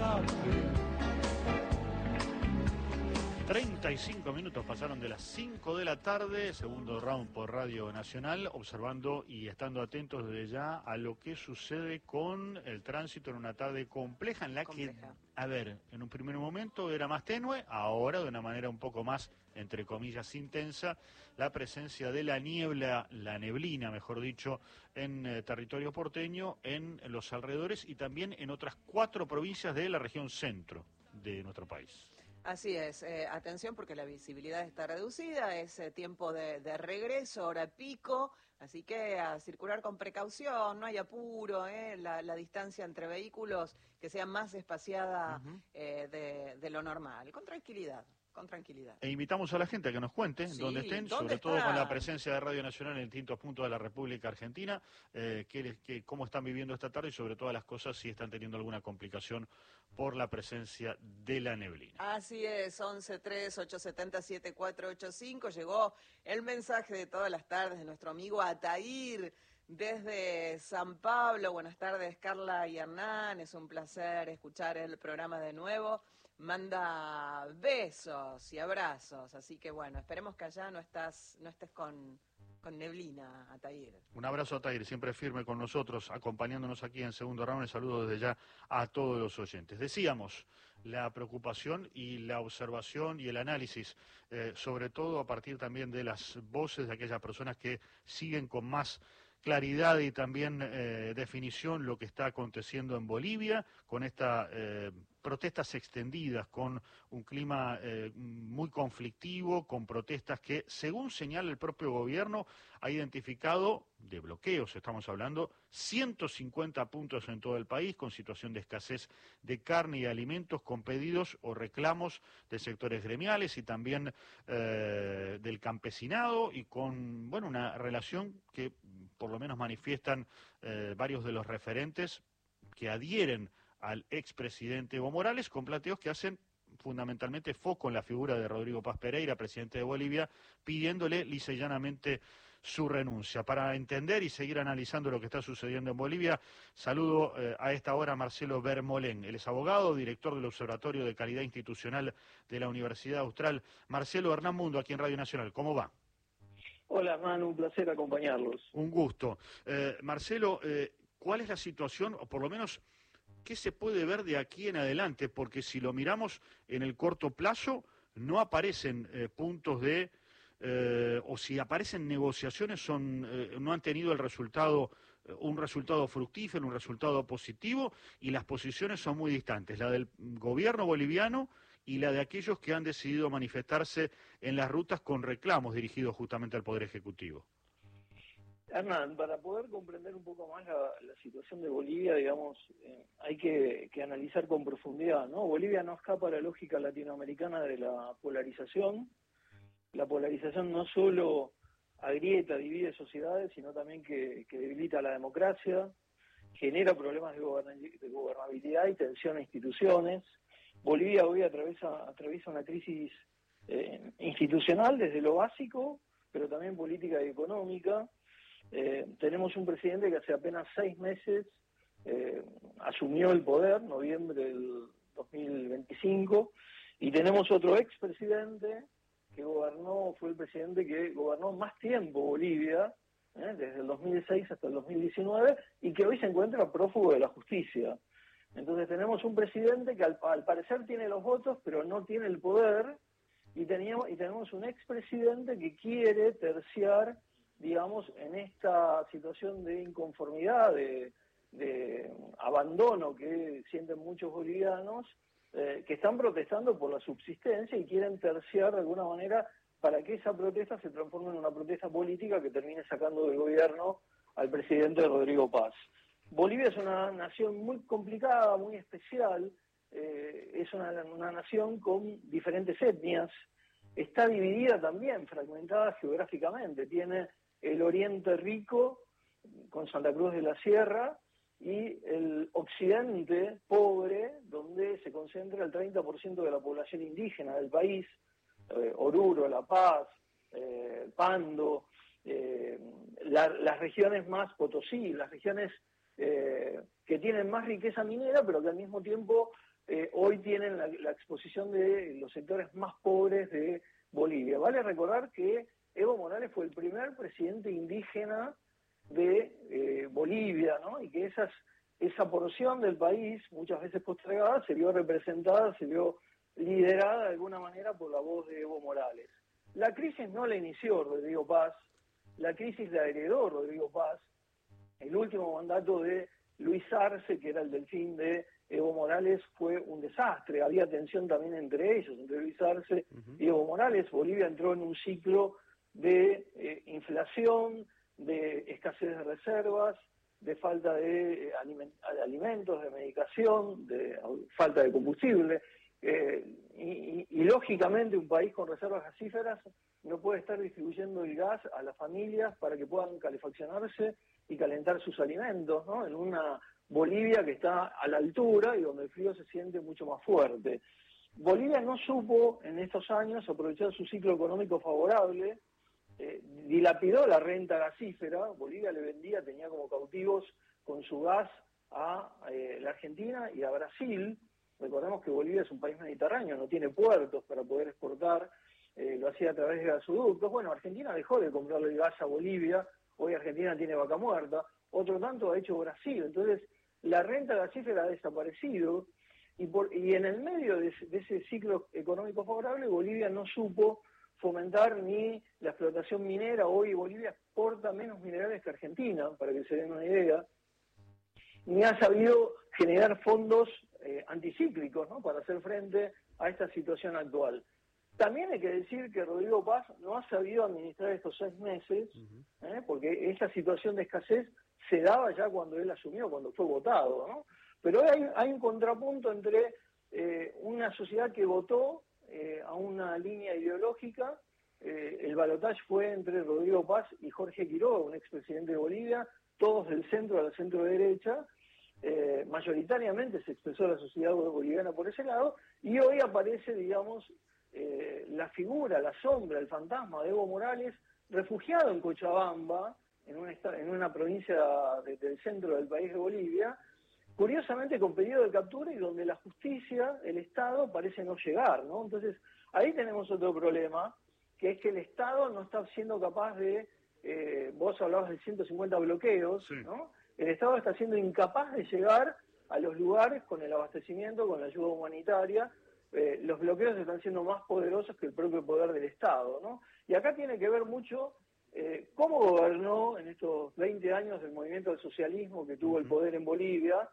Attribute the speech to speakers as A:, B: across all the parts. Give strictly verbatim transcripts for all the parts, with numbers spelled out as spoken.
A: treinta y cinco minutos pasaron de las cinco de la tarde, segundo round por Radio Nacional, observando y estando atentos desde ya a lo que sucede con el tránsito en una tarde compleja en la
B: compleja.
A: que, a ver, en un primer momento era más tenue, ahora de una manera un poco más, entre comillas, intensa, la presencia de la niebla, la neblina, mejor dicho, en eh, territorio porteño, en los alrededores y también en otras cuatro provincias de la región centro de nuestro país.
B: Así es, eh, atención porque la visibilidad está reducida, es eh, tiempo de, de regreso, hora pico, así que a circular con precaución, no hay apuro, eh, la, la distancia entre vehículos que sea más espaciada
A: Uh-huh.
B: eh, de, de lo normal, con tranquilidad. Con tranquilidad.
A: E invitamos a la gente a que nos cuente
B: Sí,
A: dónde estén,
B: ¿dónde
A: sobre todo con la
B: están?
A: presencia de Radio Nacional en distintos puntos de la República Argentina, eh, que, que, cómo están viviendo esta tarde y sobre todas las cosas si están teniendo alguna complicación por la presencia de la neblina.
B: Así es, once tres ocho siete cero siete cuatro ocho cinco, llegó el mensaje de todas las tardes de nuestro amigo Atair desde San Pablo. Buenas tardes, Carla y Hernán, es un placer escuchar el programa de nuevo. Manda besos y abrazos, así que bueno, esperemos que allá no estás, no estés con, con neblina, Atair.
A: Un abrazo a Atair, siempre firme con nosotros, acompañándonos aquí en Segundo Round. Un saludo desde ya a todos los oyentes. Decíamos, la preocupación y la observación y el análisis, eh, sobre todo a partir también de las voces de aquellas personas que siguen con más claridad y también eh, definición lo que está aconteciendo en Bolivia, con estas eh, protestas extendidas, con un clima eh, muy conflictivo, con protestas que, según señala el propio gobierno, ha identificado, de bloqueos estamos hablando, ciento cincuenta puntos en todo el país, con situación de escasez de carne y de alimentos, con pedidos o reclamos de sectores gremiales y también eh, del campesinado, y con, bueno, una relación que por lo menos manifiestan eh, varios de los referentes que adhieren al expresidente Evo Morales, con planteos que hacen fundamentalmente foco en la figura de Rodrigo Paz Pereira, presidente de Bolivia, pidiéndole lisa y llanamente su renuncia. Para entender y seguir analizando lo que está sucediendo en Bolivia, saludo eh, a esta hora a Marcelo Bermolén. Él es abogado, director del Observatorio de Calidad Institucional de la Universidad Austral. Marcelo, Hernán Mundo, aquí en Radio Nacional. ¿Cómo va?
C: Hola, Manu, un placer acompañarlos.
A: Un gusto. Eh, Marcelo, eh, ¿cuál es la situación, o por lo menos qué se puede ver de aquí en adelante? Porque si lo miramos en el corto plazo, no aparecen eh, puntos de, eh, o si aparecen negociaciones, son eh, no han tenido el resultado, eh, un resultado fructífero, un resultado positivo, y las posiciones son muy distantes, la del gobierno boliviano y la de aquellos que han decidido manifestarse en las rutas con reclamos dirigidos justamente al Poder Ejecutivo.
C: Hernán, para poder comprender un poco más la, la situación de Bolivia, digamos, eh, hay que, que analizar con profundidad, ¿no? Bolivia no escapa a la lógica latinoamericana de la polarización. La polarización no solo agrieta, divide sociedades, sino también que, que debilita la democracia, genera problemas de, goberna, de gobernabilidad y tensión a instituciones. Bolivia hoy atraviesa, atraviesa una crisis eh, institucional desde lo básico, pero también política y económica. Eh, tenemos un presidente que hace apenas seis meses eh, asumió el poder, noviembre del dos mil veinticinco, y tenemos otro expresidente que gobernó, fue el presidente que gobernó más tiempo Bolivia, eh, desde el dos mil seis hasta el dos mil diecinueve, y que hoy se encuentra prófugo de la justicia. Entonces tenemos un presidente que al, al parecer tiene los votos, pero no tiene el poder, y, teníamos, y tenemos un expresidente que quiere terciar, digamos, en esta situación de inconformidad, de, de abandono que sienten muchos bolivianos, eh, que están protestando por la subsistencia y quieren terciar de alguna manera para que esa protesta se transforme en una protesta política que termine sacando del gobierno al presidente Rodrigo Paz. Bolivia es una nación muy complicada, muy especial, eh, es una, una nación con diferentes etnias, está dividida también, fragmentada geográficamente, tiene el oriente rico, con Santa Cruz de la Sierra, y el occidente pobre, donde se concentra el treinta por ciento de la población indígena del país, eh, Oruro, La Paz, eh, Pando, eh, la, las regiones más Potosí, las regiones eh, que tienen más riqueza minera, pero que al mismo tiempo eh, hoy tienen la, la exposición de los sectores más pobres de Bolivia. Vale recordar que Evo Morales fue el primer presidente indígena de eh, Bolivia, ¿no? Y que esas, esa porción del país, muchas veces postergada, se vio representada, se vio liderada de alguna manera por la voz de Evo Morales. La crisis no la inició Rodrigo Paz, la crisis la heredó Rodrigo Paz. El último mandato de Luis Arce, que era el del fin de Evo Morales, fue un desastre. Había tensión también entre ellos, entre Luis Arce uh-huh. y Evo Morales. Bolivia entró en un ciclo de eh, inflación, de escasez de reservas, de falta de, eh, aliment de alimentos, de medicación, de uh, falta de combustible. Eh, y, y, y lógicamente un país con reservas gasíferas no puede estar distribuyendo el gas a las familias para que puedan calefaccionarse y calentar sus alimentos, ¿no? En una Bolivia que está a la altura y donde el frío se siente mucho más fuerte. Bolivia no supo en estos años aprovechar su ciclo económico favorable, eh, dilapidó la renta gasífera. Bolivia le vendía, tenía como cautivos con su gas a eh, la Argentina y a Brasil. Recordemos que Bolivia es un país mediterráneo, no tiene puertos para poder exportar, eh, lo hacía a través de gasoductos. Bueno, Argentina dejó de comprarle el gas a Bolivia, hoy Argentina tiene vaca muerta, otro tanto ha hecho Brasil. Entonces, la renta gasífera ha desaparecido y, por, y en el medio de, de ese ciclo económico favorable, Bolivia no supo fomentar ni la explotación minera. Hoy Bolivia exporta menos minerales que Argentina, para que se den una idea, ni ha sabido generar fondos eh, anticíclicos, ¿no?, para hacer frente a esta situación actual. También hay que decir que Rodrigo Paz no ha sabido administrar estos seis meses, uh-huh. ¿eh? porque esta situación de escasez se daba ya cuando él asumió, cuando fue votado, ¿no? Pero hay, hay un contrapunto entre eh, una sociedad que votó eh, a una línea ideológica. Eh, el balotaje fue entre Rodrigo Paz y Jorge Quiroga, un expresidente de Bolivia, todos del centro a la centro-derecha. Eh, mayoritariamente se expresó la sociedad boliviana por ese lado, y hoy aparece, digamos, eh, la figura, la sombra, el fantasma de Evo Morales, refugiado en Cochabamba, en una, en una provincia de, del centro del país de Bolivia, curiosamente con pedido de captura y donde la justicia, el Estado, parece no llegar, ¿no? Entonces, ahí tenemos otro problema, que es que el Estado no está siendo capaz de, eh, vos hablabas de ciento cincuenta bloqueos, sí. ¿no? El Estado está siendo incapaz de llegar a los lugares con el abastecimiento, con la ayuda humanitaria. Eh, los bloqueos están siendo más poderosos que el propio poder del Estado, ¿no? Y acá tiene que ver mucho eh, cómo gobernó en estos veinte años el movimiento del socialismo que tuvo el poder en Bolivia,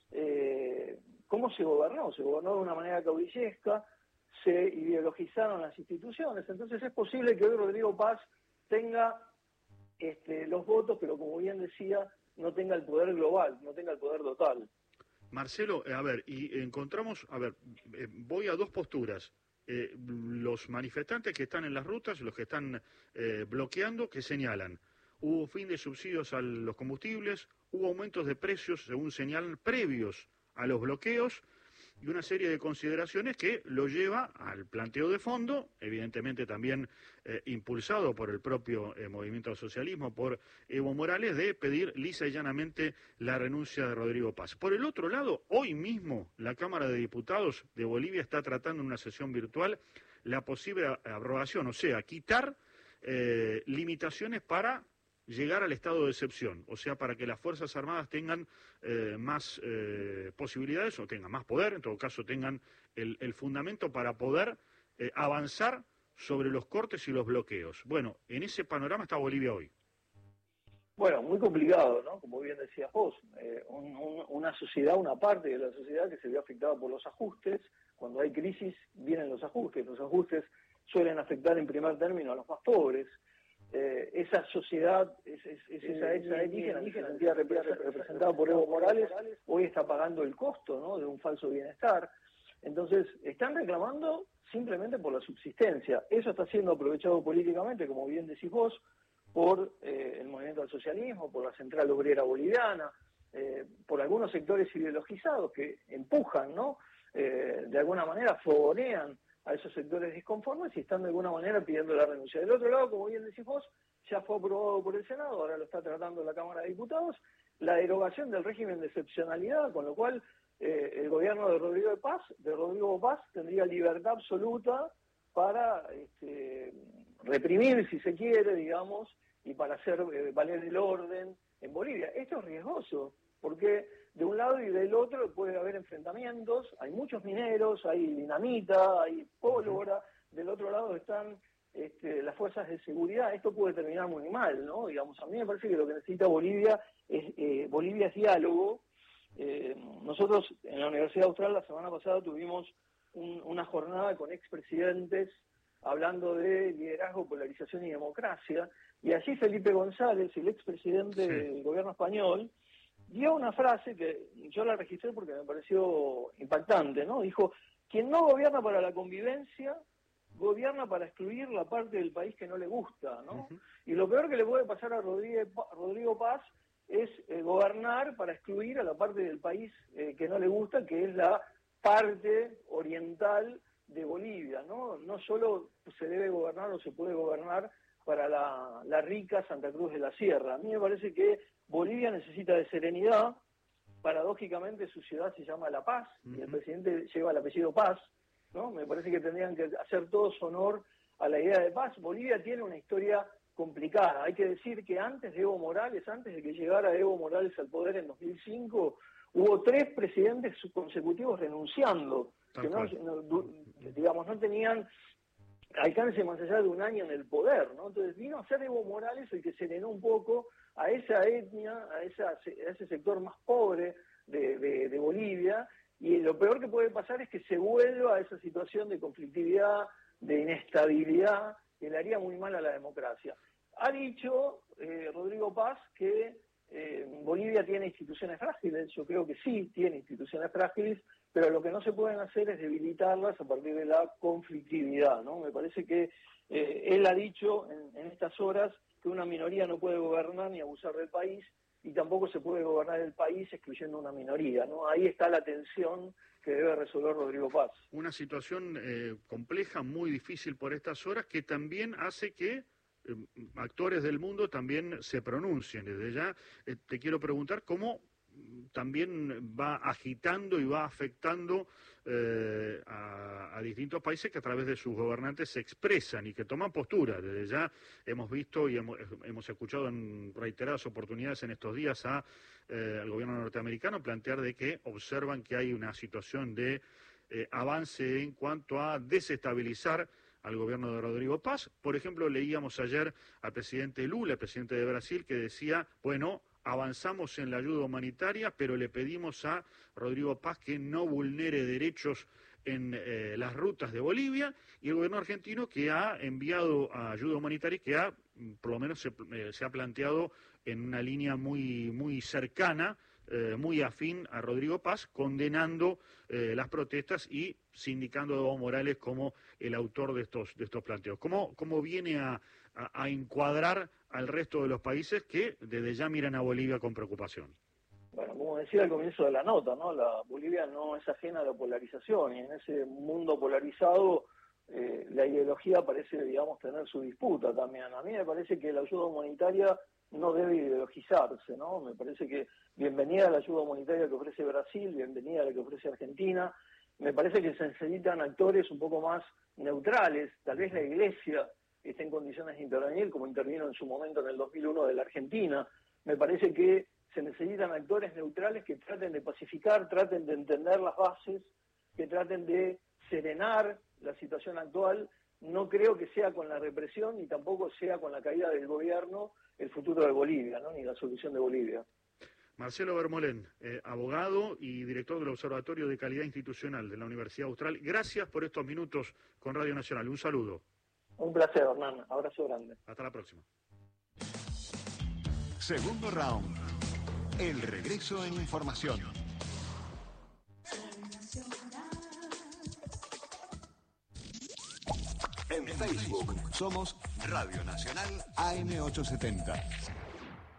C: eh, cómo se gobernó. Se gobernó de una manera caudillesca, se ideologizaron las instituciones. Entonces es posible que hoy Rodrigo Paz tenga este, los votos, pero como bien decía, no tenga el poder global, no tenga el poder total.
A: Marcelo, a ver, y encontramos, a ver, eh, voy a dos posturas. Eh, los manifestantes que están en las rutas, los que están eh, bloqueando, que señalan, hubo fin de subsidios a los combustibles, hubo aumentos de precios, según señalan, previos a los bloqueos, y una serie de consideraciones que lo lleva al planteo de fondo, evidentemente también eh, impulsado por el propio eh, movimiento al socialismo, por Evo Morales, de pedir lisa y llanamente la renuncia de Rodrigo Paz. Por el otro lado, hoy mismo la Cámara de Diputados de Bolivia está tratando en una sesión virtual la posible abrogación, o sea, quitar eh, limitaciones para llegar al estado de excepción, o sea, para que las Fuerzas Armadas tengan eh, más eh, posibilidades, o tengan más poder, en todo caso tengan el, el fundamento para poder eh, avanzar sobre los cortes y los bloqueos. Bueno, en ese panorama está Bolivia hoy.
C: Bueno, muy complicado, ¿no? Como bien decías vos, eh, un, un, una sociedad, una parte de la sociedad que se vio afectada por los ajustes. Cuando hay crisis vienen los ajustes, los ajustes suelen afectar en primer término a los más pobres. Eh, esa sociedad, es, es, es esa, esa indígena, indígena representada por Evo Morales, hoy está pagando el costo, ¿no?, de un falso bienestar. Entonces, están reclamando simplemente por la subsistencia. Eso está siendo aprovechado políticamente, como bien decís vos, por eh, el movimiento al socialismo, por la Central Obrera Boliviana, eh, por algunos sectores ideologizados que empujan, ¿no?, eh, de alguna manera fogonean a esos sectores disconformes y están de alguna manera pidiendo la renuncia. Del otro lado, como bien decís vos, ya fue aprobado por el Senado, ahora lo está tratando la Cámara de Diputados, la derogación del régimen de excepcionalidad, con lo cual eh, el gobierno de Rodrigo de Paz, de Rodrigo Paz tendría libertad absoluta para este, reprimir, si se quiere, digamos, y para hacer eh, valer el orden en Bolivia. Esto es riesgoso, porque de un lado y del otro puede haber enfrentamientos, hay muchos mineros, hay dinamita, hay pólvora, del otro lado están este, las fuerzas de seguridad. Esto puede terminar muy mal, ¿no? Digamos, a mí me parece que lo que necesita Bolivia es, eh, Bolivia es diálogo. Eh, nosotros en la Universidad Austral la semana pasada tuvimos un, una jornada con expresidentes hablando de liderazgo, polarización y democracia, y allí Felipe González, el expresidente sí. del gobierno español, dio una frase que yo la registré porque me pareció impactante, ¿no? Dijo, quien no gobierna para la convivencia, gobierna para excluir la parte del país que no le gusta, ¿no? Uh-huh. Y lo peor que le puede pasar a Rodrigo, Rodrigo Paz es eh, gobernar para excluir a la parte del país eh, que no le gusta, que es la parte oriental de Bolivia, ¿no? No solo se debe gobernar o se puede gobernar para la, la rica Santa Cruz de la Sierra. A mí me parece que Bolivia necesita de serenidad. Paradójicamente su ciudad se llama La Paz, uh-huh. y el presidente lleva el apellido Paz, ¿no? Me parece que tendrían que hacer todos honor a la idea de paz. Bolivia tiene una historia complicada. Hay que decir que antes de Evo Morales, antes de que llegara Evo Morales al poder en dos mil cinco, hubo tres presidentes consecutivos renunciando, que no, no, digamos, no tenían alcance más allá de un año en el poder, ¿no? Entonces vino a ser Evo Morales el que serenó un poco a esa etnia, a, esa, a ese sector más pobre de, de, de Bolivia, y lo peor que puede pasar es que se vuelva a esa situación de conflictividad, de inestabilidad, que le haría muy mal a la democracia. Ha dicho eh, Rodrigo Paz que eh, Bolivia tiene instituciones frágiles. Yo creo que sí tiene instituciones frágiles, pero lo que no se pueden hacer es debilitarlas a partir de la conflictividad, ¿no? Me parece que eh, él ha dicho en, en estas horas que una minoría no puede gobernar ni abusar del país, y tampoco se puede gobernar el país excluyendo una minoría, ¿no? Ahí está la tensión que debe resolver Rodrigo Paz.
A: Una situación eh, compleja, muy difícil por estas horas, que también hace que eh, actores del mundo también se pronuncien. Desde ya eh, te quiero preguntar cómo también va agitando y va afectando eh, a, a distintos países que a través de sus gobernantes se expresan y que toman postura. Desde ya hemos visto y hemos, hemos escuchado en reiteradas oportunidades en estos días a, eh, al gobierno norteamericano plantear de que observan que hay una situación de eh, avance en cuanto a desestabilizar al gobierno de Rodrigo Paz. Por ejemplo, leíamos ayer al presidente Lula, el presidente de Brasil, que decía, bueno, avanzamos en la ayuda humanitaria, pero le pedimos a Rodrigo Paz que no vulnere derechos en eh, las rutas de Bolivia, y el gobierno argentino que ha enviado ayuda humanitaria y que ha, por lo menos se, eh, se ha planteado en una línea muy, muy cercana, eh, muy afín a Rodrigo Paz, condenando eh, las protestas y sindicando a Evo Morales como el autor de estos, de estos planteos. ¿Cómo, cómo viene a, a, a encuadrar al resto de los países que desde ya miran a Bolivia con preocupación?
C: Bueno, como decía al comienzo de la nota, ¿no? La Bolivia no es ajena a la polarización, y en ese mundo polarizado eh, la ideología parece, digamos, tener su disputa también. A mí me parece que la ayuda humanitaria no debe ideologizarse, ¿no? Me parece que bienvenida a la ayuda humanitaria que ofrece Brasil, bienvenida a la que ofrece Argentina. Me parece que se necesitan actores un poco más neutrales. Tal vez la Iglesia esté en condiciones de intervenir, como intervino en su momento en el dos mil uno de la Argentina. Me parece que se necesitan actores neutrales que traten de pacificar, traten de entender las bases, que traten de serenar la situación actual. No creo que sea con la represión, ni tampoco sea con la caída del gobierno el futuro de Bolivia, ¿no? Ni la solución de Bolivia.
A: Marcelo Vermolén, eh, abogado y director del Observatorio de Calidad Institucional de la Universidad Austral, gracias por estos minutos con Radio Nacional. Un saludo.
C: Un placer, Hernán. Abrazo grande.
A: Hasta la próxima.
D: Segundo round. El regreso en información. En Facebook somos Radio Nacional A M ochocientos setenta.